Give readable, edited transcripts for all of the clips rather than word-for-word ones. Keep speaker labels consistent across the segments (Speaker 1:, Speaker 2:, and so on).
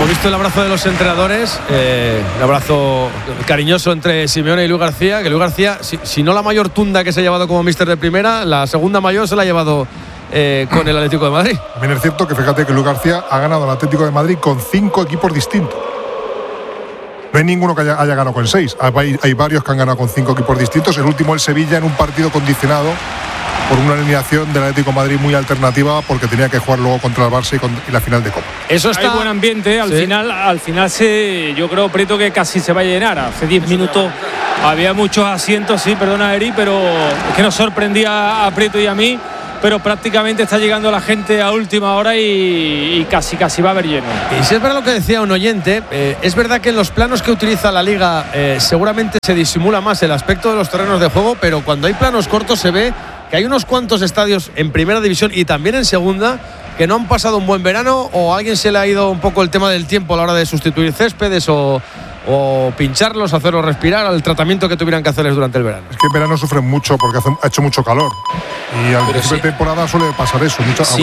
Speaker 1: he visto el abrazo de los entrenadores, el abrazo cariñoso entre Simeone y Luis García, que Luis García, si no la mayor tunda que se ha llevado como míster de primera, la segunda mayor se la ha llevado con el Atlético de Madrid.
Speaker 2: Bien, es cierto que fíjate que Luis García ha ganado al Atlético de Madrid con 5 equipos distintos. No hay ninguno que haya ganado con 6. Hay varios que han ganado con 5 equipos distintos. El último, el Sevilla, en un partido condicionado por una eliminación del Atlético de Madrid muy alternativa, porque tenía que jugar luego contra el Barça y la final de Copa.
Speaker 3: Eso está. Hay buen ambiente. Al final yo creo, Prieto, que casi se va a llenar. Hace 10 minutos había muchos asientos, sí, perdona, Eri, pero es que nos sorprendía a Prieto y a mí. Pero prácticamente está llegando la gente a última hora y casi va a haber lleno.
Speaker 1: Y si es verdad lo que decía un oyente, es verdad que en los planos que utiliza la Liga seguramente se disimula más el aspecto de los terrenos de juego, pero cuando hay planos cortos se ve que hay unos cuantos estadios en primera división y también en segunda que no han pasado un buen verano, o a alguien se le ha ido un poco el tema del tiempo a la hora de sustituir céspedes o pincharlos, hacerlos respirar, al tratamiento que tuvieran que hacerles durante el verano.
Speaker 2: Es que en verano sufren mucho porque ha hecho mucho calor y al principio de temporada suele pasar eso.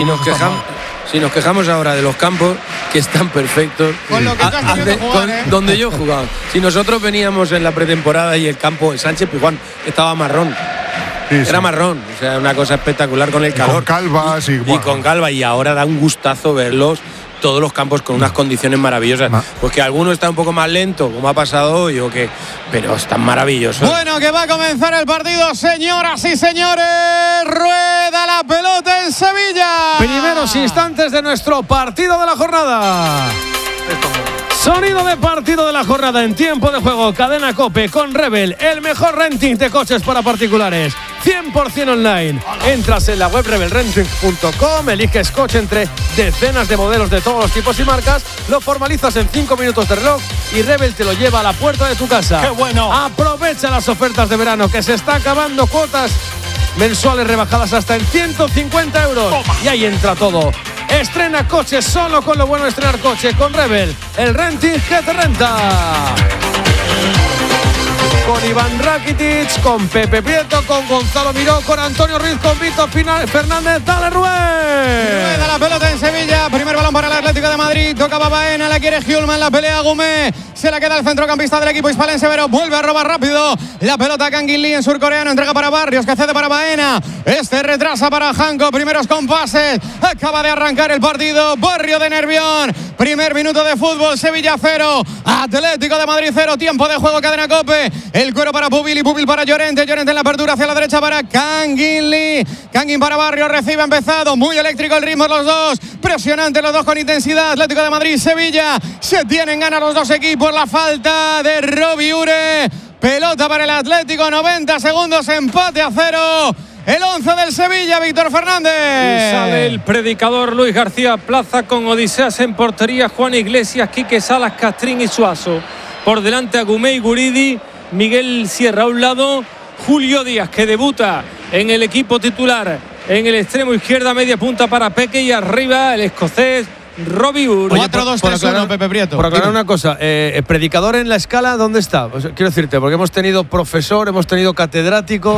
Speaker 4: Si nos quejamos ahora de los campos, que están perfectos,
Speaker 5: con lo que tú has tenido que jugar,
Speaker 4: donde yo jugaba. Si nosotros veníamos en la pretemporada y el campo de Sánchez Pizjuán estaba marrón. Era marrón, o sea, una cosa espectacular con el calor.
Speaker 2: Con calvas y
Speaker 4: con calvas, y ahora da un gustazo verlos, todos los campos con unas condiciones maravillosas. Pues que alguno está un poco más lento, como ha pasado hoy, pero están maravillosos.
Speaker 5: Bueno, que va a comenzar el partido, señoras y señores. Rueda la pelota en Sevilla.
Speaker 1: Primeros instantes de nuestro partido de la jornada. Sonido de partido de la jornada en tiempo de juego. Cadena COPE con Rebel, el mejor renting de coches para particulares, 100% online. Entras en la web rebelrenting.com, eliges coche entre decenas de modelos de todos los tipos y marcas, lo formalizas en 5 minutos de reloj y Rebel te lo lleva a la puerta de tu casa.
Speaker 5: ¡Qué bueno!
Speaker 1: Aprovecha las ofertas de verano, que se está acabando. Cuotas mensuales rebajadas hasta en 150 euros.
Speaker 5: Toma.
Speaker 1: Y ahí entra todo. Estrena coche solo con lo bueno de estrenar coche con Rebel, el renting que te renta. Con Iván Rakitic, con Pepe Prieto, con Gonzalo Miró, con Antonio Ruiz, con Víctor Fernández. ¡Dale, Rubén!
Speaker 5: Rueda la pelota en Sevilla. Primer balón para el Atlético de Madrid. Tocaba Baena, la quiere Hjulman, la pelea Gumé. Se la queda el centrocampista del equipo hispalense, pero vuelve a robar rápido. La pelota Kangin Lee en surcoreano. Entrega para Barrios, que cede para Baena. Retrasa para Janko. Primeros compases. Acaba de arrancar el partido. Barrio de Nervión. Primer minuto de fútbol. Sevilla 0. Atlético de Madrid 0. Tiempo de juego, Cadena COPE. El cuero para Pubil y Pubil para Llorente. Llorente en la apertura hacia la derecha para Kangin Lee. Kangin para Barrios. Recibe, empezado. Muy eléctrico el ritmo los dos. Presionante los dos con intensidad. Atlético de Madrid, Sevilla. Se tienen ganas los dos equipos. La falta de Robbie Ure. Pelota para el Atlético. 90 segundos. Empate a 0. El 11 del Sevilla, Víctor Fernández.
Speaker 3: Y sale el predicador Luis García Plaza con Odiseas en portería. Juan Iglesias, Quique Salas, Castrín y Suazo. Por delante Agumé y Guridi. Miguel Sierra a un lado. Julio Díaz, que debuta en el equipo titular en el extremo izquierda, media punta para Peque, y arriba el escocés Robbie Ure.
Speaker 5: 4-2-3-1, Pepe Prieto.
Speaker 1: Por aclarar una cosa, el predicador en la escala, ¿dónde está? Pues, quiero decirte, porque hemos tenido profesor, hemos tenido catedrático.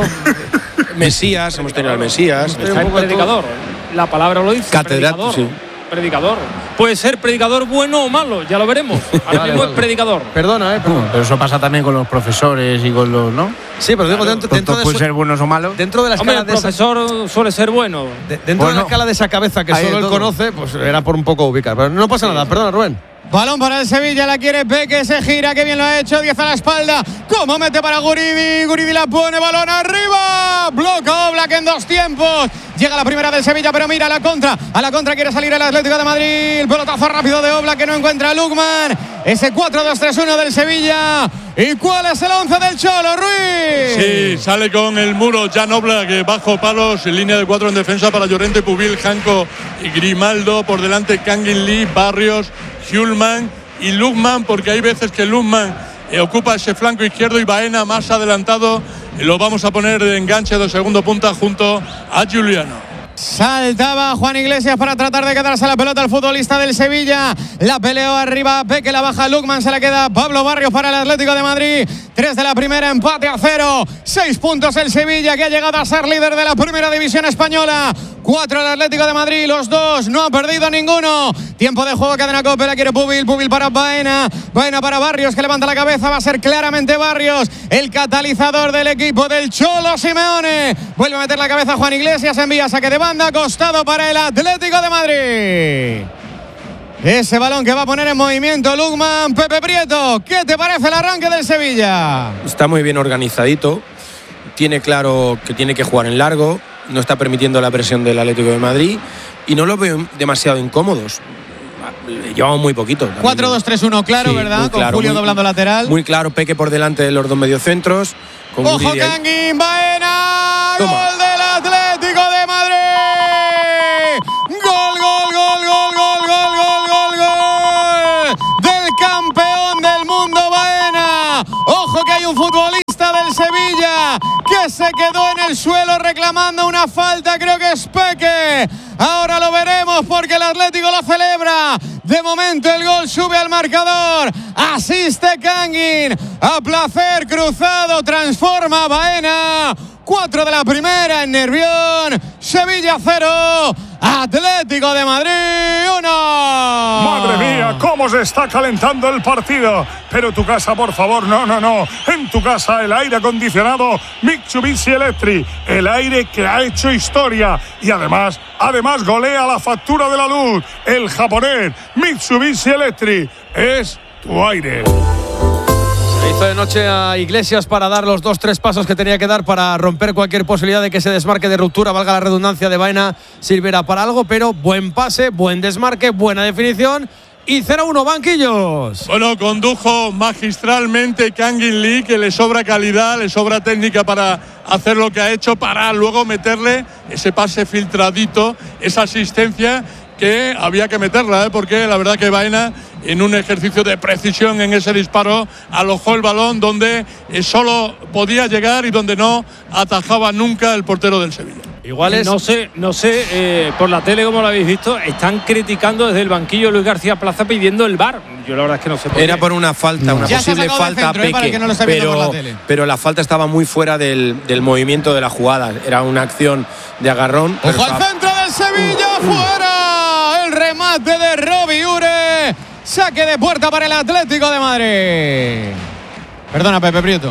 Speaker 4: Mesías, hemos tenido al Mesías.
Speaker 3: Está el predicador. La palabra lo dice.
Speaker 4: Catedrático, sí.
Speaker 3: Predicador. Puede ser predicador bueno o malo, ya lo veremos. Ahora mismo es predicador.
Speaker 1: Perdona,
Speaker 6: pero eso pasa también con los profesores y con los, ¿no?
Speaker 1: Sí, pero digo, dentro de
Speaker 6: puede ser buenos o malos.
Speaker 1: Dentro de la escala
Speaker 3: el profesor suele ser bueno.
Speaker 1: Dentro de la escala de esa cabeza que solo él conoce, pues era por un poco ubicar. Pero no pasa nada, perdona, Rubén.
Speaker 5: Balón para el Sevilla, la quiere Peque, se gira, que bien lo ha hecho, 10 a la espalda. ¿Cómo mete para Guridi? Guridi la pone, balón arriba. Bloca Oblak en 2 tiempos. Llega la primera del Sevilla, pero mira a la contra quiere salir el Atlético de Madrid. El pelotazo rápido de Oblak, que no encuentra a Lukman. Ese 4-2-3-1 del Sevilla. ¿Y cuál es el 11 del Cholo, Ruiz?
Speaker 7: Sí, sale con el muro Jan Oblak, bajo palos, en línea de 4 en defensa para Llorente, Pubil, Janko y Grimaldo. Por delante Kangin Lee, Barrios, Hjulman y Lukman, porque hay veces que Lukman ocupa ese flanco izquierdo y Baena más adelantado. Lo vamos a poner de enganche de segundo punta junto a Giuliano.
Speaker 5: Saltaba Juan Iglesias para tratar de quedarse la pelota al futbolista del Sevilla. La peleó arriba Peque, la baja Lukman, se la queda Pablo Barrios para el Atlético de Madrid. 3 de la primera, empate a 0. 6 puntos el Sevilla, que ha llegado a ser líder de la primera división española. 4 el Atlético de Madrid, los dos no ha perdido ninguno. Tiempo de juego, cadena COPE, la quiere Pubil para Baena. Baena para Barrios, que levanta la cabeza, va a ser claramente Barrios el catalizador del equipo del Cholo Simeone. Vuelve a meter la cabeza Juan Iglesias, envía saque de banda, costado para el Atlético de Madrid. Ese balón que va a poner en movimiento Lukman. Pepe Prieto, ¿qué te parece el arranque del Sevilla?
Speaker 4: Está muy bien organizadito, tiene claro que tiene que jugar en largo, no está permitiendo la presión del Atlético de Madrid y no los veo demasiado incómodos. Llevamos muy poquito.
Speaker 5: 4-2-3-1, claro, sí, ¿verdad? Con claro, Julio doblando lateral.
Speaker 4: Muy claro, Peque por delante de los dos mediocentros.
Speaker 5: Ojo, Kangin, Baena, gol del Atlético de Madrid. Gol del campeón del mundo, Baena. Ojo que hay un futbolista del Sevilla que se quedó en el suelo reclamando una falta, creo que es Peque. Ahora lo veremos porque el Atlético lo celebra. De momento el gol sube al marcador. Asiste Kangin. A placer cruzado. Transforma a Baena. 4 de la primera en Nervión. Sevilla 0. Atlético de Madrid 1.
Speaker 8: Madre mía, cómo se está calentando el partido. Pero tu casa, por favor, no. En tu casa el aire acondicionado Mitsubishi Electric. El aire que ha hecho historia. Y además golea la factura de la luz. El japonés Mitsubishi Electric es tu aire.
Speaker 1: Se hizo de noche a Iglesias para dar los 2-3 pasos que tenía que dar para romper cualquier posibilidad de que ese desmarque de ruptura, valga la redundancia, de Baena sirviera para algo, pero buen pase, buen desmarque, buena definición. Y 0-1, banquillos.
Speaker 7: Bueno, condujo magistralmente Kangin Lee, que le sobra calidad, le sobra técnica para hacer lo que ha hecho, para luego meterle ese pase filtradito, esa asistencia que había que meterla, porque la verdad que Baena, en un ejercicio de precisión en ese disparo, alojó el balón donde solo podía llegar y donde no atajaba nunca el portero del Sevilla.
Speaker 3: Igual es... No sé, por la tele, como lo habéis visto, están criticando desde el banquillo Luis García Plaza pidiendo el VAR. Yo la verdad es que no sé por qué.
Speaker 4: Era por una falta, una posible falta a Peque, pero la falta estaba muy fuera del movimiento de la jugada. Era una acción de agarrón.
Speaker 5: ¡Ojo al centro del Sevilla! ¡Fuera! El remate de Robbie Ure. Saque de puerta para el Atlético de Madrid. Perdona, Pepe Prieto.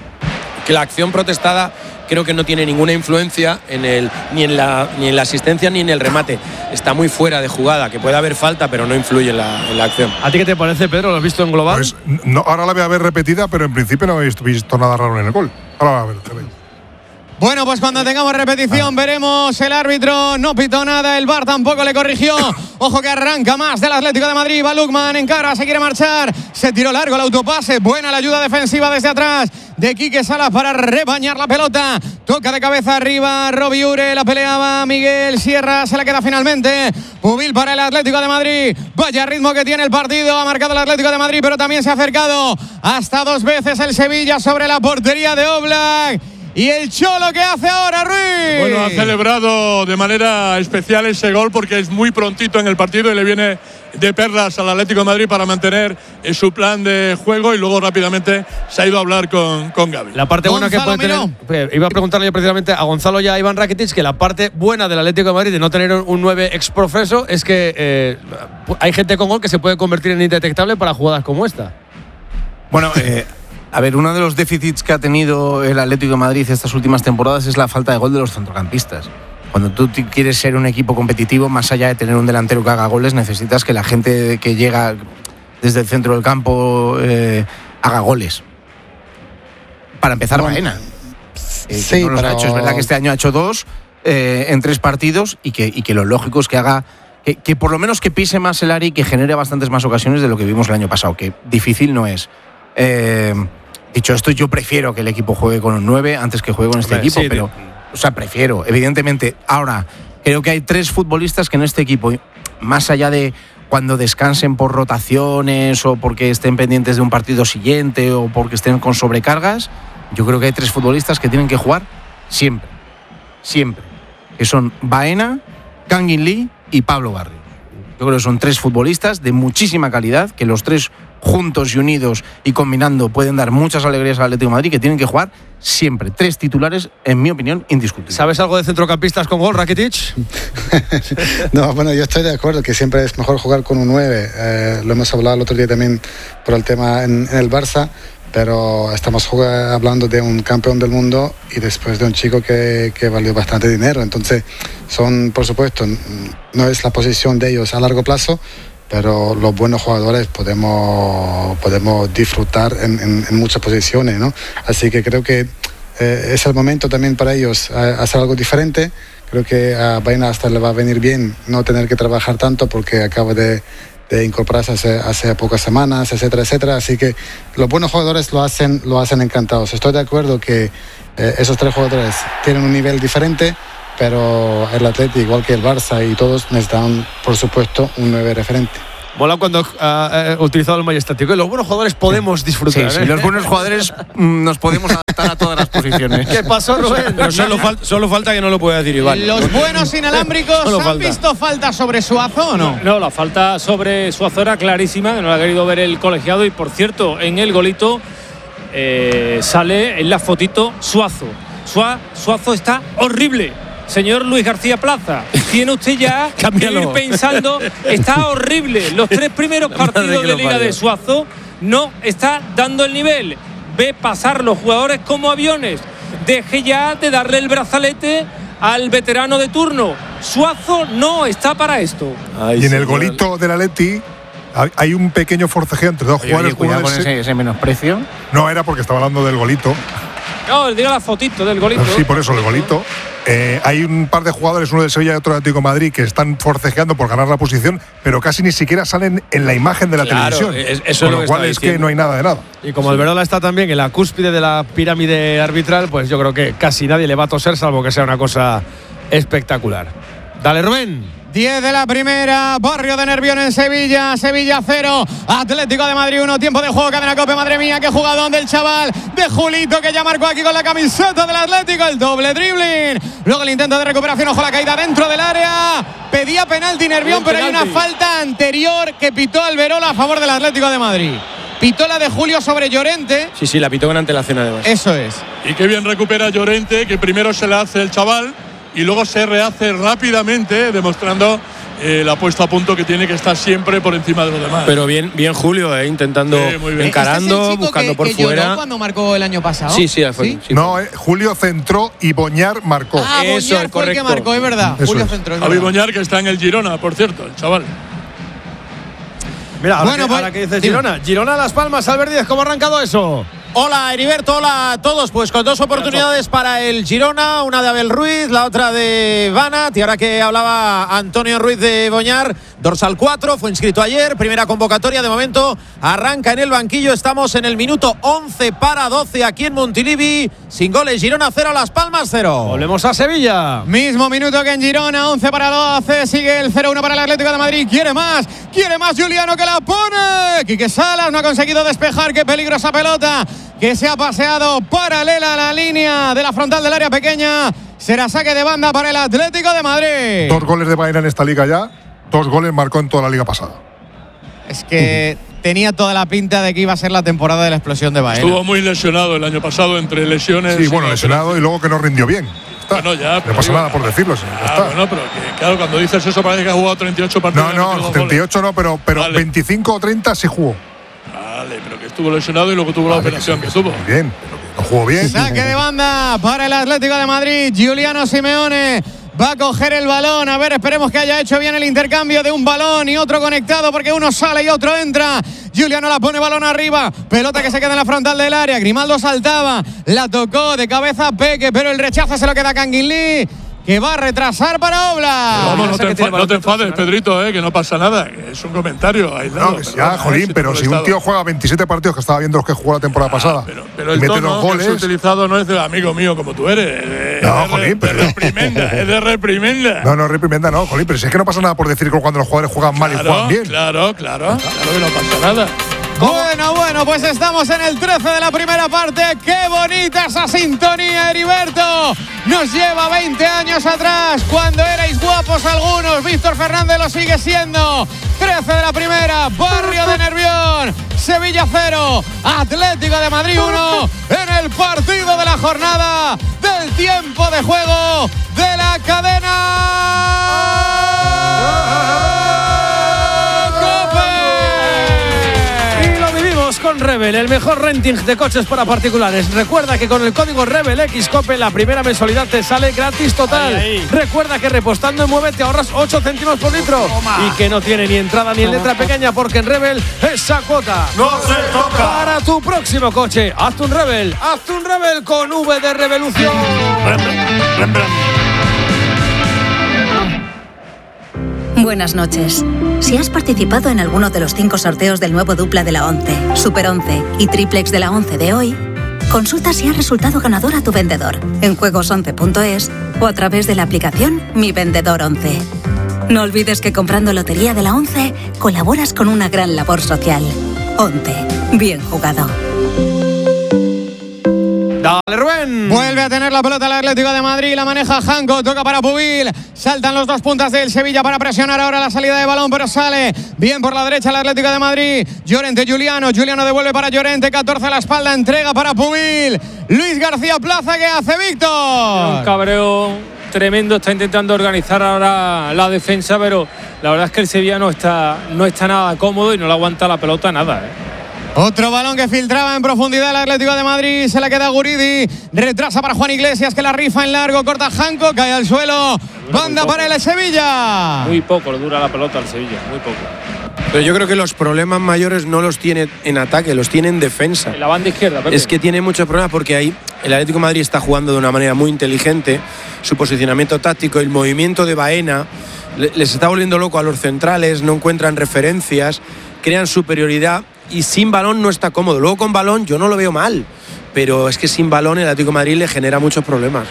Speaker 4: Que la acción protestada creo que no tiene ninguna influencia ni en la asistencia ni en el remate. Está muy fuera de jugada, que puede haber falta, pero no influye en la acción.
Speaker 1: ¿A ti qué te parece, Pedro? ¿Lo has visto en global?
Speaker 2: Pues no, ahora la voy a ver repetida, pero en principio no habéis visto nada raro en el gol. Ahora la voy a ver.
Speaker 5: Bueno, pues cuando tengamos repetición veremos. El árbitro no pitó nada, el VAR tampoco le corrigió. Ojo que arranca más del Atlético de Madrid. Va Lukman en cara, se quiere marchar. Se tiró largo el autopase. Buena la ayuda defensiva desde atrás de Quique Salas para rebañar la pelota. Toca de cabeza arriba Robbie Ure, la peleaba Miguel Sierra, se la queda finalmente. Pubil para el Atlético de Madrid. Vaya ritmo que tiene el partido. Ha marcado el Atlético de Madrid, pero también se ha acercado hasta 2 veces el Sevilla sobre la portería de Oblak. ¿Y el Cholo qué hace ahora, Ruiz?
Speaker 7: Bueno, ha celebrado de manera especial ese gol porque es muy prontito en el partido y le viene de perlas al Atlético de Madrid para mantener su plan de juego, y luego rápidamente se ha ido a hablar con Gavi.
Speaker 1: La parte buena que puede tener, iba a preguntarle yo precisamente a Gonzalo y a Iván Rakitic, que la parte buena del Atlético de Madrid de no tener un 9 exprofeso es que hay gente con gol que se puede convertir en indetectable para jugadas como esta.
Speaker 6: Bueno, a ver, uno de los déficits que ha tenido el Atlético de Madrid estas últimas temporadas es la falta de gol de los centrocampistas. Cuando tú quieres ser un equipo competitivo, más allá de tener un delantero que haga goles, necesitas que la gente que llega desde el centro del campo haga goles. Para empezar, Baena. Sí, no los ha hecho. Es verdad que este año ha hecho 2 en 3 partidos y que lo lógico es que haga... Que por lo menos que pise más el área y que genere bastantes más ocasiones de lo que vimos el año pasado, que difícil no es. Dicho esto, yo prefiero que el equipo juegue con un 9 antes que juegue con este equipo, pero, o sea, prefiero, evidentemente. Ahora, creo que hay 3 futbolistas que en este equipo, más allá de cuando descansen por rotaciones o porque estén pendientes de un partido siguiente o porque estén con sobrecargas, yo creo que hay 3 futbolistas que tienen que jugar siempre. que son Baena, Kangin Lee y Pablo Barrio. Yo creo que son 3 futbolistas de muchísima calidad, que los 3 juntos y unidos y combinando pueden dar muchas alegrías al Atlético de Madrid, que tienen que jugar siempre. 3 titulares, en mi opinión, indiscutibles.
Speaker 1: ¿Sabes algo de centrocampistas con gol, Rakitic?
Speaker 9: No, bueno, yo estoy de acuerdo que siempre es mejor jugar con un 9. Lo hemos hablado el otro día también por el tema en el Barça, pero estamos hablando de un campeón del mundo y después de un chico que valió bastante dinero. Entonces, por supuesto, no es la posición de ellos a largo plazo, pero los buenos jugadores podemos disfrutar en muchas posiciones, ¿no? Así que creo que es el momento también para ellos hacer algo diferente. Creo que a Baena hasta le va a venir bien no tener que trabajar tanto porque acaba de incorporarse hace pocas semanas, etcétera, etcétera. Así que los buenos jugadores lo hacen encantados. Estoy de acuerdo que esos 3 jugadores tienen un nivel diferente, pero el Atleti, igual que el Barça y todos, necesitan, por supuesto, un 9 referente.
Speaker 1: Mola cuando ha utilizado el majestático. Los buenos jugadores podemos disfrutar.
Speaker 6: Sí, los buenos jugadores nos podemos adaptar a todas las posiciones.
Speaker 1: ¿Qué pasó, Rubén?
Speaker 4: Pero solo falta que no lo pueda decir Iván.
Speaker 5: ¿Los buenos inalámbricos han visto falta sobre Suazo o no?
Speaker 3: No, la falta sobre Suazo era clarísima, que no la ha querido ver el colegiado. Y por cierto, en el golito sale en la fotito Suazo. Suazo está horrible. Señor Luis García Plaza, tiene usted ya que ir pensando, está horrible. Los 3 primeros partidos de Liga de Suazo no está dando el nivel. Ve pasar los jugadores como aviones. Deje ya de darle el brazalete al veterano de turno. Suazo no está para esto.
Speaker 2: Y en el golito del Atleti hay un pequeño forcejeo entre 2 jugadores.
Speaker 6: Cuidado con ese menosprecio.
Speaker 2: No, era porque estaba hablando del golito.
Speaker 3: No, diga la fotito del golito.
Speaker 2: Sí, por eso el golito. Hay un par de jugadores, uno del Sevilla y otro del Atlético de Madrid, que están forcejeando por ganar la posición, pero casi ni siquiera salen en la imagen de la televisión.
Speaker 4: Eso
Speaker 2: con lo cual es que no hay nada de nada.
Speaker 1: Y como el Verola está también en la cúspide de la pirámide arbitral, pues yo creo que casi nadie le va a toser, salvo que sea una cosa espectacular. Dale, Rubén.
Speaker 5: 10 de la primera, Barrio de Nervión en Sevilla, Sevilla 0, Atlético de Madrid 1, tiempo de juego, cadena COPE, madre mía, qué jugadón del chaval, de Julito, que ya marcó aquí con la camiseta del Atlético, el doble dribbling, luego el intento de recuperación, ojo la caída dentro del área, pedía penalti Nervión, pero hay una falta anterior que pitó Alberola a favor del Atlético de Madrid. Pitó la de Julio sobre Llorente.
Speaker 4: Sí, la pitó con antelación además.
Speaker 5: Eso es.
Speaker 7: Y qué bien recupera Llorente, que primero se la hace el chaval y luego se rehace rápidamente, demostrando la puesta a punto que tiene que estar siempre por encima de los demás.
Speaker 4: Pero bien Julio, intentando, encarando,
Speaker 5: ¿Este es el
Speaker 4: buscando
Speaker 5: que,
Speaker 4: por
Speaker 5: que
Speaker 4: fuera.
Speaker 5: Lloró cuando marcó el año pasado?
Speaker 4: Sí, fue. ¿Sí?
Speaker 2: No, Julio centró y Boñar marcó.
Speaker 5: Eso Boñar fue el que marcó, es verdad.
Speaker 2: Eso
Speaker 5: Julio
Speaker 2: es.
Speaker 5: centró.
Speaker 7: Javi Boñar, que está en el Girona, por cierto, el chaval.
Speaker 1: Mira, ahora que dices Girona. Girona Las Palmas, Albert Díez, ¿cómo ha arrancado eso?
Speaker 10: Hola Heriberto, hola a todos. Pues con 2 oportunidades para el Girona, una de Abel Ruiz, la otra de Banat. Y ahora que hablaba Antonio Ruiz de Boñar, dorsal 4, fue inscrito ayer, primera convocatoria. De momento arranca en el banquillo. Estamos en el minuto 11 para 12 aquí en Montilivi. Sin goles, Girona 0, Las Palmas 0.
Speaker 1: Volvemos a Sevilla.
Speaker 5: Mismo minuto que en Girona, 11 para 12. Sigue el 0-1 para el Atlético de Madrid. Quiere más Juliano, que la pone. Quique Salas no ha conseguido despejar. Qué peligrosa pelota que se ha paseado paralela a la línea de la frontal del área pequeña. Será saque de banda para el Atlético de Madrid.
Speaker 2: 2 goles de Baena en esta liga ya. 2 goles marcó en toda la liga pasada.
Speaker 5: Es que tenía toda la pinta de que iba a ser la temporada de la explosión de Baena.
Speaker 7: Estuvo muy lesionado el año pasado, entre lesiones.
Speaker 2: Sí, bueno, lesionado y luego que no rindió bien.
Speaker 7: Bueno, ya,
Speaker 2: no pasa nada por decirlo. Sí,
Speaker 7: bueno, pero claro, cuando dices eso parece que ha jugado 38 partidos.
Speaker 2: No, 38 no, pero vale. 25 o 30 sí jugó.
Speaker 7: Vale, pero que estuvo lesionado y luego tuvo la operación que tuvo.
Speaker 2: Muy bien, pero jugó bien.
Speaker 5: Saque de banda para el Atlético de Madrid. Giuliano Simeone va a coger el balón. A ver, esperemos que haya hecho bien el intercambio de un balón y otro conectado, porque uno sale y otro entra. Giuliano la pone balón arriba. Pelota que se queda en la frontal del área. Grimaldo saltaba. La tocó de cabeza Peque, pero el rechazo se lo queda a Kangin Lee, que va a retrasar para Oblak.
Speaker 7: Vamos, no te enfades, Pedrito, que no pasa nada. Es un comentario aislado.
Speaker 2: No, ya, jolín, pero si un tío juega 27 partidos, que estaba viendo los que jugó la temporada pasada,
Speaker 7: pero el tono que has utilizado no es de amigo mío como tú eres.
Speaker 2: No, jolín, pero…
Speaker 7: Es de reprimenda.
Speaker 2: No, reprimenda no, jolín, pero si es que no pasa nada por decir que cuando los jugadores juegan mal y juegan bien.
Speaker 7: Claro que no pasa nada.
Speaker 5: Bueno, pues estamos en el 13 de la primera parte. ¡Qué bonita esa sintonía, Heriberto! Nos lleva 20 años atrás, cuando erais guapos algunos. Víctor Fernández lo sigue siendo. 13 de la primera, Barrio de Nervión. Sevilla 0, Atlético de Madrid 1, en el partido de la jornada del tiempo de juego de la cadena
Speaker 1: con Rebel, el mejor renting de coches para particulares. Recuerda que con el código REBELXCOPE la primera mensualidad te sale gratis total. Ahí. Recuerda que repostando en Mueve te ahorras 8 céntimos por litro. Y que no tiene ni entrada ni en letra pequeña, porque en Rebel esa cuota
Speaker 8: no se toca.
Speaker 1: Para tu próximo coche, hazte un Rebel con V de revolución.
Speaker 11: Buenas noches. Si has participado en alguno de los 5 sorteos del nuevo dupla de la 11, Super 11 y Triplex de la 11 de hoy, consulta si has resultado ganador a tu vendedor en juegos11.es o a través de la aplicación Mi Vendedor 11. No olvides que comprando Lotería de la 11 colaboras con una gran labor social. 11. Bien jugado.
Speaker 1: Dale, Rubén.
Speaker 5: Vuelve a tener la pelota el Atlético de Madrid. La maneja Janko. Toca para Pubil. Saltan los 2 puntas del Sevilla para presionar ahora la salida de balón, pero sale bien por la derecha el Atlético de Madrid. Llorente, Juliano devuelve para Llorente. 14 a la espalda. Entrega para Pubil. Luis García Plaza. ¿Qué hace Víctor?
Speaker 3: Un cabreo tremendo. Está intentando organizar ahora la defensa, pero la verdad es que el Sevilla no está nada cómodo y no le aguanta la pelota nada,
Speaker 5: Otro balón que filtraba en profundidad el Atlético de Madrid. Se la queda Guridi. Retrasa para Juan Iglesias, que la rifa en largo. Corta Janko, cae al suelo. Banda para el Sevilla.
Speaker 3: Muy poco le dura la pelota al Sevilla, muy poco.
Speaker 4: Pero yo creo que los problemas mayores no los tiene en ataque, los tiene en defensa.
Speaker 3: En la banda izquierda, Pepe.
Speaker 4: Es que tiene muchos problemas porque ahí el Atlético de Madrid está jugando de una manera muy inteligente. Su posicionamiento táctico, el movimiento de Baena, les está volviendo loco a los centrales, no encuentran referencias, crean superioridad. Y sin balón no está cómodo. Luego con balón yo no lo veo mal, pero es que sin balón el Atlético de Madrid le genera muchos problemas.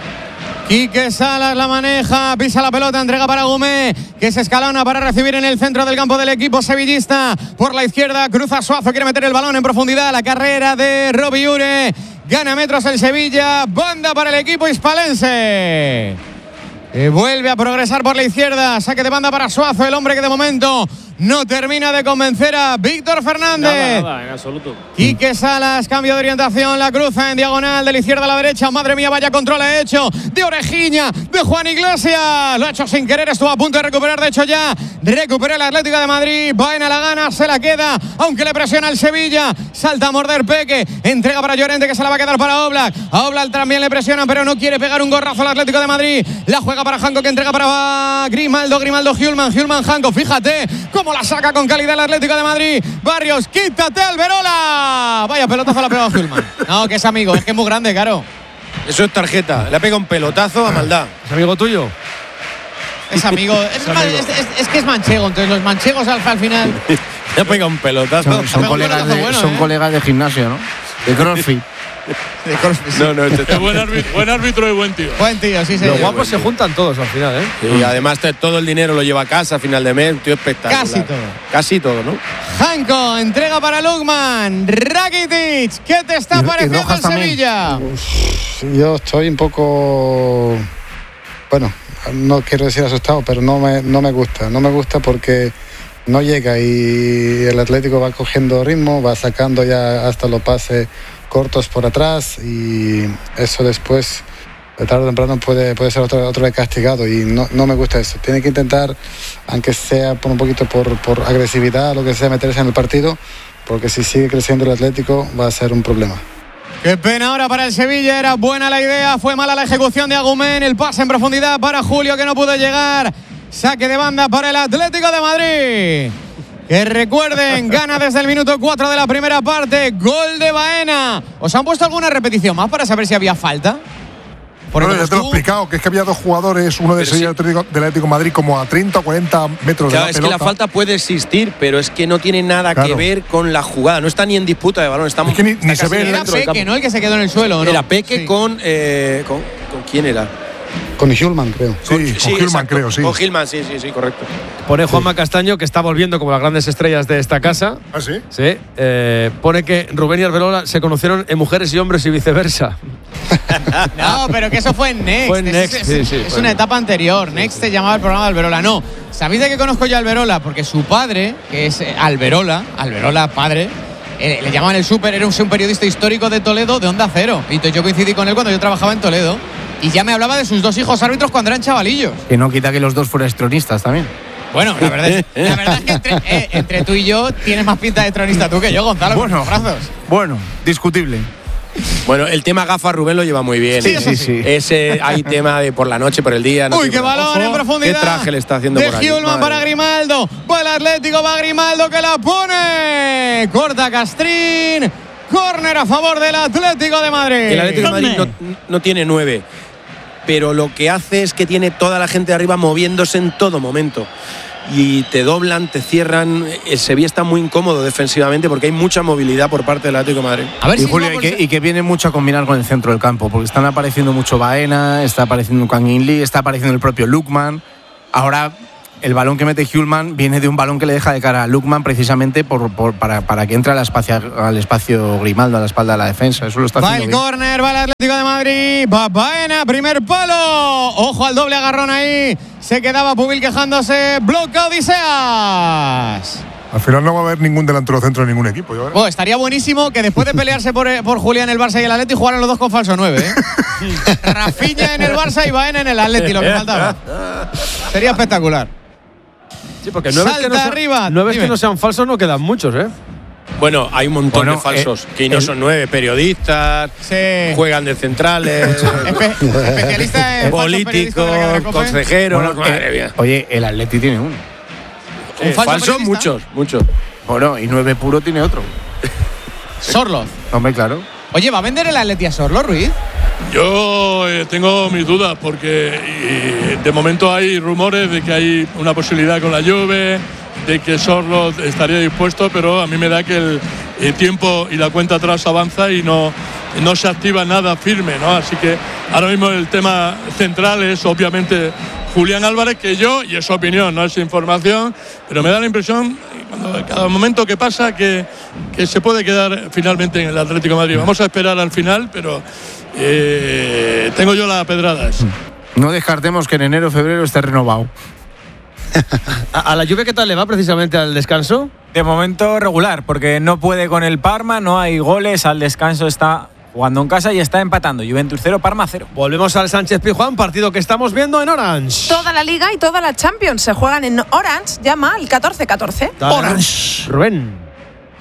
Speaker 5: Quique Salas la maneja, pisa la pelota, entrega para Gumé, que se escalona para recibir en el centro del campo del equipo sevillista. Por la izquierda cruza Suazo, quiere meter el balón en profundidad. La carrera de Robi Ure, gana metros el Sevilla. Banda para el equipo hispalense. Vuelve a progresar por la izquierda. Saque de banda para Suazo, el hombre que de momento no termina de convencer a Víctor Fernández.
Speaker 3: Nada, en absoluto.
Speaker 5: Quique Salas, cambio de orientación, la cruza en diagonal de la izquierda a la derecha. Madre mía, vaya control ha hecho de orejiña de Juan Iglesias. Lo ha hecho sin querer, estuvo a punto de recuperar. De hecho ya recupera el Atlético de Madrid. Baena la gana, se la queda, aunque le presiona el Sevilla. Salta a morder Peque, entrega para Llorente, que se la va a quedar para Oblak. A Oblak también le presiona, pero no quiere pegar un gorrazo al Atlético de Madrid. La juega para Janko, que entrega para Grimaldo, Hjulman, Janko, fíjate cómo la saca con calidad el Atlético de Madrid. Barrios, quítate Alberola. Vaya pelotazo la ha pegado Hjulman. No, que es amigo, es que es muy grande, Caro.
Speaker 4: Eso es tarjeta, le ha pegado un pelotazo a maldad.
Speaker 1: ¿Es amigo tuyo?
Speaker 5: Es amigo, es que es manchego, entonces los manchegos al final.
Speaker 4: Le ha pegado un pelotazo.
Speaker 6: Son colegas de gimnasio, ¿no? De CrossFit.
Speaker 4: No, este
Speaker 7: buen árbitro y buen tío.
Speaker 5: Buen tío, sí, sí.
Speaker 1: Los guapos se juntan todos al final,
Speaker 4: Y además todo el dinero lo lleva a casa a final de mes, tío espectacular.
Speaker 5: Casi
Speaker 4: todo, ¿no?
Speaker 5: Janko, entrega para Lukman. Rakitic, ¿qué te está pareciendo el Sevilla?
Speaker 9: Yo estoy un poco, bueno, no quiero decir asustado, pero no me gusta. No me gusta porque no llega y el Atlético va cogiendo ritmo, va sacando ya hasta los pases cortos por atrás y eso después de tarde o temprano puede ser otro vez castigado y no me gusta eso. Tiene que intentar, aunque sea por un poquito por agresividad, lo que sea, meterse en el partido, porque si sigue creciendo el Atlético va a ser un problema.
Speaker 5: Qué pena ahora para el Sevilla, era buena la idea, fue mala la ejecución de Agumén, el pase en profundidad para Julio, que no pudo llegar. Saque de banda para el Atlético de Madrid. Que recuerden, gana desde el minuto 4 de la primera parte. Gol de Baena. ¿Os han puesto alguna repetición más para saber si había falta?
Speaker 2: Bueno, ya te lo he explicado, que es que había 2 jugadores, uno del Sevilla del Atlético de Madrid, como a 30 o 40 metros de la pelota.
Speaker 4: Es que la falta puede existir, pero es que no tiene nada que ver con la jugada. No está ni en disputa de balón.
Speaker 2: Es que ni se ve
Speaker 5: dentro del campo. Era Peque, ¿no? El que se quedó en el suelo, ¿no?
Speaker 4: Era Peque, sí. ¿Con quién era?
Speaker 9: Con Hjulman, creo.
Speaker 2: Sí, con Hjulman, creo, sí.
Speaker 4: Con Hjulman, sí, correcto.
Speaker 1: Pone Juanma Castaño, que está volviendo como las grandes estrellas de esta casa.
Speaker 2: ¿Ah, sí?
Speaker 1: Sí. Pone que Rubén y Arbelola se conocieron en Mujeres y Hombres y viceversa.
Speaker 5: No, pero que eso fue en Next.
Speaker 1: Fue en Next,
Speaker 5: es una etapa anterior. Next se llamaba el programa de Alberola. No. ¿Sabéis de qué conozco yo a Alberola? Porque su padre, que es Alberola padre, le llamaban el Súper, era un periodista histórico de Toledo, de Onda Cero. Y entonces yo coincidí con él cuando yo trabajaba en Toledo. Y ya me hablaba de sus 2 hijos árbitros cuando eran chavalillos.
Speaker 6: Que no quita que los 2 fueran tronistas también.
Speaker 5: Bueno, la verdad es que entre tú y yo tienes más pinta de tronista tú que yo, Gonzalo.
Speaker 6: Bueno,
Speaker 5: con los brazos.
Speaker 6: Bueno, discutible.
Speaker 4: Bueno, el tema gafas Rubén lo lleva muy bien.
Speaker 6: Sí.
Speaker 4: Ese hay tema de por la noche, por el día. No.
Speaker 5: Uy, qué balón en profundidad.
Speaker 4: Qué traje le está haciendo por ahí.
Speaker 5: De Hjulman para Grimaldo. Va el Atlético, va Grimaldo que la pone. Corta Castrín. Córner a favor del Atlético de Madrid.
Speaker 4: El Atlético de Madrid no tiene 9. Pero lo que hace es que tiene toda la gente de arriba moviéndose en todo momento. Y te doblan, te cierran. El Sevilla está muy incómodo defensivamente porque hay mucha movilidad por parte del Atlético de Madrid.
Speaker 5: A ver,
Speaker 6: y Julio, y que viene mucho a combinar con el centro del campo, porque están apareciendo mucho Baena, está apareciendo Kangin Lee, está apareciendo el propio Lukman. Ahora el balón que mete Hjulman viene de un balón que le deja de cara a Lukman precisamente para que entre al espacio Grimaldo, a la espalda de la defensa. Eso lo está haciendo bien.
Speaker 5: Va el córner, va el Atlético de Madrid, va Baena, primer palo. Ojo al doble agarrón ahí. Se quedaba Pubil quejándose. Bloca Odiseas.
Speaker 2: Al final no va a haber ningún delantero centro de ningún equipo.
Speaker 5: Oh, estaría buenísimo que después de pelearse por Julián el Barça y el Atleti jugaran los 2 con falso 9. Rafinha en el Barça y Baena en el Atleti, lo que faltaba. Sería espectacular.
Speaker 1: Sí, porque 9 que no sean falsos no quedan muchos, ¿eh?
Speaker 4: Bueno, hay un montón de falsos que no son 9, periodistas, juegan de centrales,
Speaker 5: especialistas en
Speaker 4: políticos, consejeros. Madre mía.
Speaker 6: Oye, el Atleti tiene uno.
Speaker 5: ¿Un falso
Speaker 4: muchos.
Speaker 6: Bueno, y 9 puro tiene otro.
Speaker 5: Sorloz.
Speaker 6: Hombre, claro.
Speaker 5: Oye, ¿va a vender el Atleti a Sorloz, Ruiz?
Speaker 7: Yo tengo mis dudas porque de momento hay rumores de que hay una posibilidad con la Juve, de que Sorloz estaría dispuesto, pero a mí me da que el tiempo y la cuenta atrás avanza y no se activa nada firme, ¿no? Así que ahora mismo el tema central es obviamente Julián Álvarez, que y es opinión, no es información, pero me da la impresión, cada momento que pasa, que se puede quedar finalmente en el Atlético de Madrid. Vamos a esperar al final, pero tengo yo las pedradas.
Speaker 6: No descartemos que en enero o febrero esté renovado.
Speaker 1: ¿A la Juve qué tal le va precisamente al descanso?
Speaker 12: De momento regular, porque no puede con el Parma, no hay goles, al descanso está jugando en casa y está empatando. Juventus 0, Parma 0.
Speaker 1: Volvemos al Sánchez Pizjuán, partido que estamos viendo en Orange.
Speaker 13: Toda la Liga y toda la Champions se juegan en Orange, llama al 14-14.
Speaker 1: Orange. Rubén.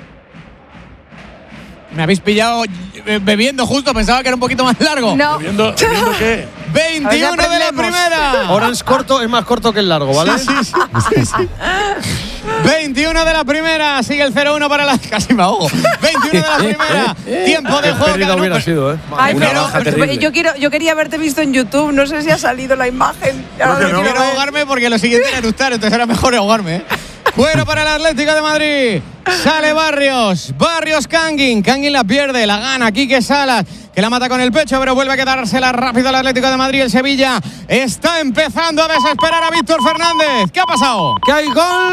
Speaker 5: Me habéis pillado bebiendo justo, pensaba que era un poquito más largo.
Speaker 13: No.
Speaker 7: ¿Bebiendo qué?
Speaker 5: 21 de la primera.
Speaker 1: Orange corto es más corto que el largo, ¿vale?
Speaker 5: Sí. 21 de la primera, sigue el 0-1 para la... Casi me ahogo. 21 de la primera, tiempo de juego.
Speaker 1: Pérdida hubiera sido, ¿eh?
Speaker 13: Ay, pero yo quería haberte visto en YouTube, no sé si ha salido la imagen.
Speaker 5: No quiero ahogarme porque lo siguiente era eructar, entonces era mejor ahogarme, ¿eh? Fuera para el Atlético de Madrid. Sale Barrios Kangin la pierde, la gana Quique Salas, que la mata con el pecho, pero vuelve a quedársela rápido al Atlético de Madrid. El Sevilla está empezando a desesperar a Víctor Fernández. ¿Qué ha pasado?
Speaker 1: ¡Que hay gol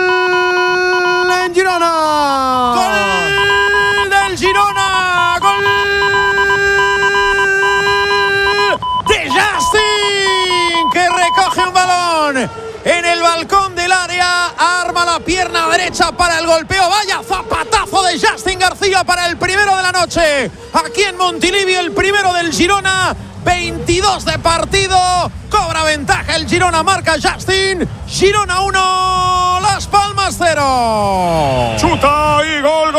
Speaker 1: en Girona!
Speaker 10: ¡Gol del Girona! ¡Gol de Justin! Que recoge un balón en el balcón del área, arma la pierna derecha para el golpeo. Vaya zapatazo de Justin García para el primero de la noche aquí en Montilivi, el primero del Girona. 22 de partido, cobra ventaja el Girona, marca Justin. Girona 1, Las Palmas 0.
Speaker 8: Chuta y gol.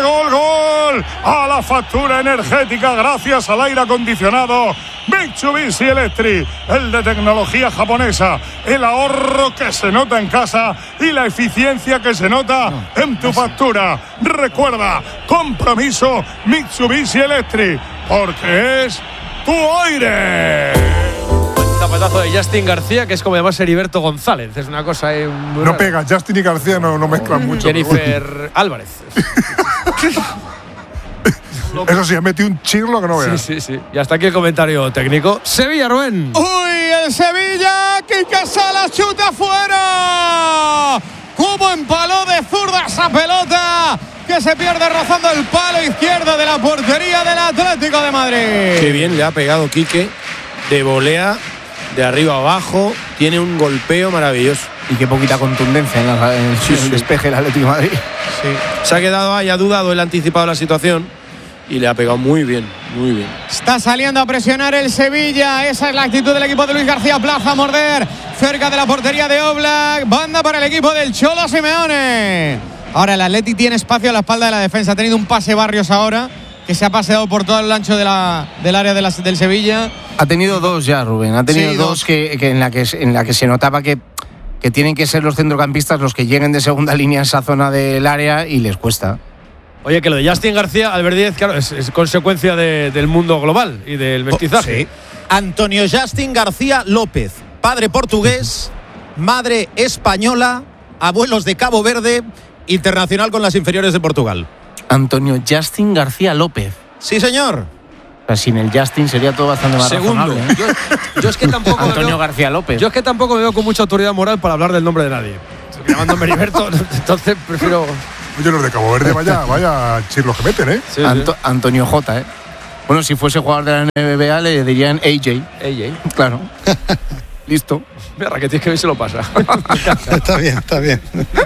Speaker 8: A la factura energética gracias al aire acondicionado Mitsubishi Electric, el de tecnología japonesa, el ahorro que se nota en casa y la eficiencia que se nota en tu factura. Recuerda, compromiso Mitsubishi Electric, porque es tu aire.
Speaker 1: Un zapatazo de Justin García, que es como llamarse Heriberto González. Es una cosa muy
Speaker 2: no pega, Justin y García no mezclan mucho.
Speaker 1: Jennifer Álvarez.
Speaker 2: Eso sí, ha metido un chirlo que no veas.
Speaker 1: Sí. Y hasta aquí el comentario técnico. Sevilla, Rubén.
Speaker 5: Uy, el Sevilla. Quique Salas chuta afuera. Como empaló de zurda esa pelota que se pierde rozando el palo izquierdo de la portería del Atlético de Madrid.
Speaker 4: Qué bien le ha pegado Quique, de volea, de arriba a abajo, tiene un golpeo maravilloso.
Speaker 6: Y qué poquita contundencia en el despeje del Atlético de Madrid.
Speaker 4: Sí. Se ha quedado ahí, ha dudado, él ha anticipado la situación y le ha pegado muy bien, muy bien.
Speaker 5: Está saliendo a presionar el Sevilla, esa es la actitud del equipo de Luis García Plaza, a morder cerca de la portería de Oblak, banda para el equipo del Cholo Simeone. Ahora el Atleti tiene espacio a la espalda de la defensa. Ha tenido un pase Barrios ahora, que se ha paseado por todo el ancho del área del Sevilla.
Speaker 6: Ha tenido dos ya, Rubén. Ha tenido dos que en la que se notaba que tienen que ser los centrocampistas los que lleguen de segunda línea a esa zona del área y les cuesta.
Speaker 1: Oye, que lo de Justin García, Albert Díez, claro, es consecuencia del mundo global y del mestizaje.
Speaker 10: Sí. Antonio Justin García López, padre portugués, madre española, abuelos de Cabo Verde, internacional con las inferiores de Portugal.
Speaker 6: Antonio Justin García López.
Speaker 10: Sí, señor.
Speaker 6: O sea, sin el Justin sería todo bastante más
Speaker 1: Segundo.
Speaker 6: razonable, ¿eh?
Speaker 1: Yo es que tampoco
Speaker 6: Antonio García López.
Speaker 1: Yo es que tampoco me veo con mucha autoridad moral para hablar del nombre de nadie. Llamándome Heriberto, entonces prefiero.
Speaker 2: Oye, los de Cabo Verde, vaya chirlos que meten, ¿eh?
Speaker 1: Sí,
Speaker 6: Antonio J, ¿eh? Bueno, si fuese jugador de la NBA le dirían AJ.
Speaker 1: AJ.
Speaker 6: Claro. Listo.
Speaker 1: Mira, que tienes que ver si lo pasa.
Speaker 9: Está bien.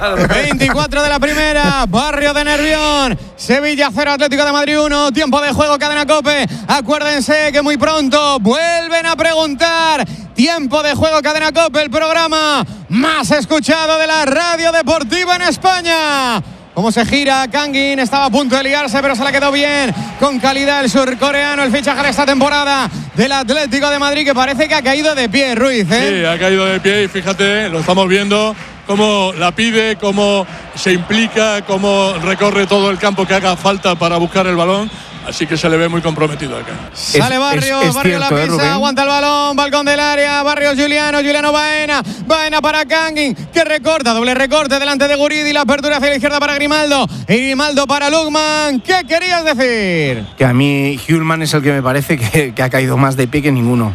Speaker 5: 24 de la primera, Barrio de Nervión, Sevilla 0, Atlético de Madrid 1, tiempo de juego, Cadena COPE. Acuérdense que muy pronto vuelven a preguntar. Tiempo de juego, Cadena COPE, el programa más escuchado de la radio deportiva en España. Cómo se gira Kangin, estaba a punto de liarse, pero se la quedó bien, con calidad el surcoreano, el fichaje de esta temporada del Atlético de Madrid, que parece que ha caído de pie, Ruiz, ¿eh?
Speaker 7: Sí, ha caído de pie y fíjate, lo estamos viendo, cómo la pide, cómo se implica, cómo recorre todo el campo que haga falta para buscar el balón. Así que se le ve muy comprometido acá.
Speaker 5: Sale Barrios, Barrios la pisa, aguanta el balón, balcón del área, Barrios Juliano Baena para Kangin, que recorta, doble recorte delante de Guridi, la apertura hacia la izquierda para Grimaldo, y Grimaldo para Lukman. ¿Qué querías decir?
Speaker 6: Que a mí Hjulman es el que me parece que ha caído más de pie que ninguno.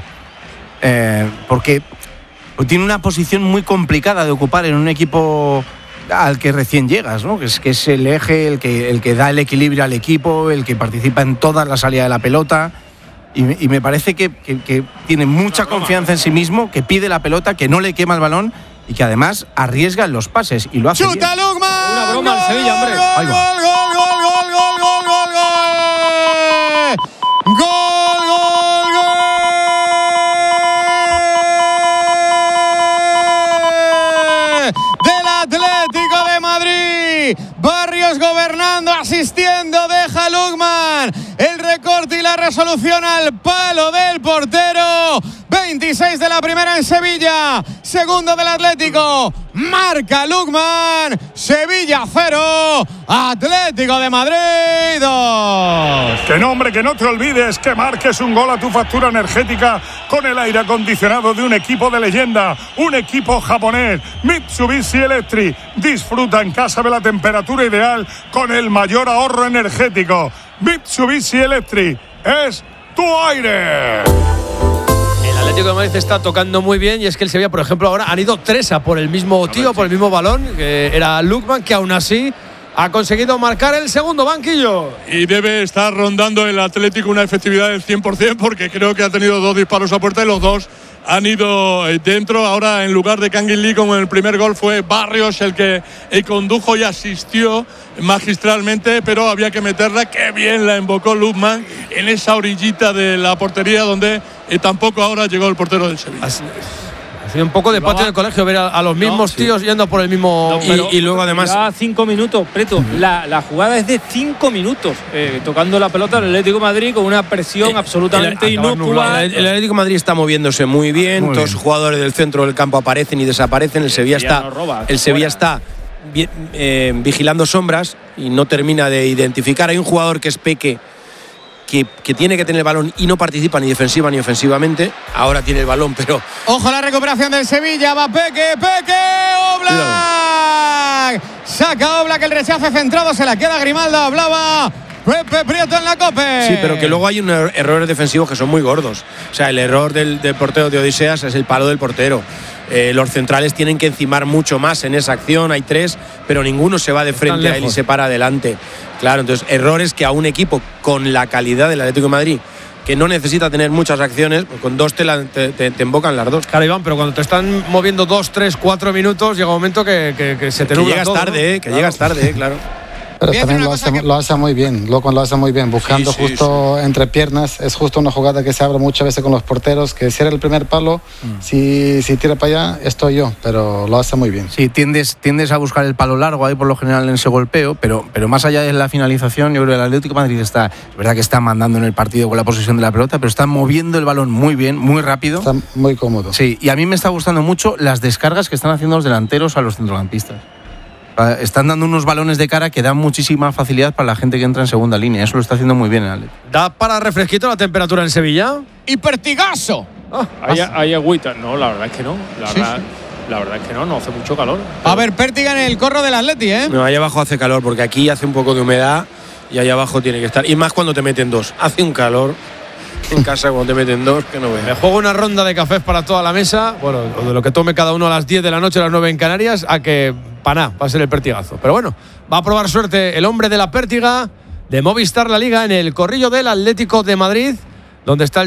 Speaker 6: Porque tiene una posición muy complicada de ocupar en un equipo al que recién llegas, ¿no? Que es el eje, el que da el equilibrio al equipo, el que participa en todas las salidas de la pelota. Y me parece que tiene mucha confianza en sí mismo, que pide la pelota, que no le quema el balón y que además arriesga en los pases y lo hace
Speaker 5: ¡Chuta
Speaker 6: bien.
Speaker 5: Lukman!
Speaker 1: Una broma al Sevilla, hombre.
Speaker 6: Ahí va.
Speaker 5: Del Atlético de Madrid. Barrios gobernando, asistiendo, deja Lukman el recorte y la resolución al palo del portero. 26 de la primera en Sevilla, segundo del Atlético, marca Lukman. Sevilla 0, Atlético de Madrid 2.
Speaker 8: Que no, hombre, que no te olvides que marques un gol a tu factura energética con el aire acondicionado de un equipo de leyenda, un equipo japonés, Mitsubishi Electric. Disfruta en casa de la temperatura ideal con el mayor ahorro energético. Mitsubishi Electric es tu aire.
Speaker 1: El Atlético de Madrid está tocando muy bien y es que el Sevilla, por ejemplo, ahora han ido tres a por el mismo tío, por el mismo balón, que era Lukman, que aún así ha conseguido marcar el segundo banquillo.
Speaker 7: Y debe estar rondando el Atlético una efectividad del 100% porque creo que ha tenido dos disparos a puerta y los dos han ido dentro. Ahora, en lugar de Kangin Lee, como en el primer gol, fue Barrios el que condujo y asistió magistralmente, pero había que meterla. Qué bien la invocó Lukman en esa orillita de la portería donde tampoco ahora llegó el portero del Sevilla.
Speaker 1: Ha sido un poco de patio del colegio ver a los mismos tíos yendo por el mismo.
Speaker 4: Y luego además.
Speaker 3: Ya 5 minutos, Preto. La jugada es de 5 minutos. Tocando la pelota el Atlético de Madrid con una presión absolutamente inocua.
Speaker 4: El Atlético de Madrid está moviéndose muy bien. Todos los jugadores del centro del campo aparecen y desaparecen. El Sevilla está vigilando sombras y no termina de identificar. Hay un jugador que es Peque, que tiene que tener el balón y no participa ni defensiva ni ofensivamente. Ahora tiene el balón, pero.
Speaker 5: Ojo la recuperación del Sevilla, va Peque, Oblak. Saca Oblak el rechace centrado, se la queda Grimaldo, hablaba Pepe Prieto en la COPE.
Speaker 4: Sí, pero que luego hay unos errores defensivos que son muy gordos. O sea, el error del portero de Odiseas es el palo del portero. Los centrales tienen que encimar mucho más en esa acción. Hay 3, pero ninguno se va de frente a él y se para adelante. Claro, entonces errores que a un equipo con la calidad del Atlético de Madrid, que no necesita tener muchas acciones, pues con 2 te embocan las 2.
Speaker 1: Claro, Iván, pero cuando te están moviendo 2, 3, 4 minutos, llega un momento que se te nubla
Speaker 4: llegas
Speaker 1: todo,
Speaker 4: tarde,
Speaker 1: ¿no?
Speaker 4: que llegas tarde, claro.
Speaker 9: Pero también lo hace muy bien, Loco lo hace muy bien, buscando justo entre piernas. Es justo una jugada que se abre muchas veces con los porteros, que cierra el primer palo, si tira para allá estoy yo, pero lo hace muy bien.
Speaker 6: Sí, tiendes a buscar el palo largo ahí por lo general en ese golpeo, pero más allá de la finalización, yo creo que el Atlético de Madrid es verdad que está mandando en el partido con la posesión de la pelota, pero está moviendo el balón muy bien, muy rápido.
Speaker 9: Está muy cómodo.
Speaker 6: Sí, y a mí me está gustando mucho las descargas que están haciendo los delanteros a los centrocampistas. Están dando unos balones de cara que dan muchísima facilidad para la gente que entra en segunda línea. Eso lo está haciendo muy bien el Atlético.
Speaker 1: ¿Da para refresquito la temperatura en Sevilla?
Speaker 5: ¡Y Pertigaso!
Speaker 3: ¿Hay agüita? No, la verdad es que no. La verdad es que no hace mucho calor.
Speaker 5: A ver, Pértiga en el corro del Atleti, ¿eh?
Speaker 4: No, ahí abajo hace calor, porque aquí hace un poco de humedad y ahí abajo tiene que estar. Y más cuando te meten 2. Hace un calor en casa cuando te meten 2 que no veas.
Speaker 1: Me juego una ronda de cafés para toda la mesa, bueno, de lo que tome cada uno a las 10 de la noche, a las 9 en Canarias, a que para nada va a ser el Pertigazo. Pero bueno, va a probar suerte el hombre de la Pértiga de Movistar La Liga en el corrillo del Atlético de Madrid, donde está el